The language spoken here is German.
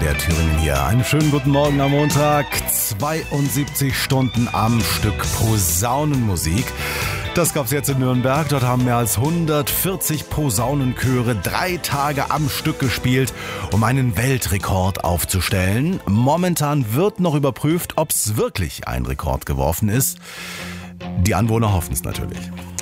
MDR Thüringen hier. Einen schönen guten Morgen am Montag. 72 Stunden am Stück Posaunenmusik. Das gab's jetzt in Nürnberg. Dort haben mehr als 140 Posaunenchöre 3 Tage am Stück gespielt, um einen Weltrekord aufzustellen. Momentan wird noch überprüft, ob's wirklich ein Rekord geworfen ist. Die Anwohner hoffen es natürlich.